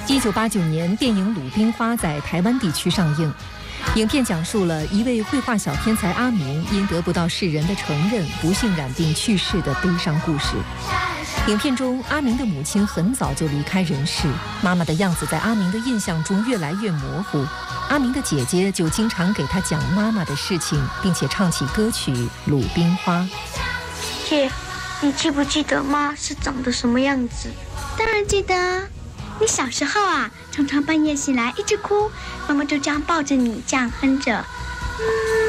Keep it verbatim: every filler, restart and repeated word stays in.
一九八九年，电影《鲁冰花》在台湾地区上映。影片讲述了一位绘画小天才阿明因得不到世人的承认，不幸染病去世的悲伤故事。影片中，阿明的母亲很早就离开人世，妈妈的样子在阿明的印象中越来越模糊。阿明的姐姐就经常给他讲妈妈的事情，并且唱起歌曲《鲁冰花》。 姐，你记不记得妈是长得什么样子？ 当然记得啊。你小时候啊，常常半夜醒来一直哭，妈妈就这样抱着你，这样哼着。嗯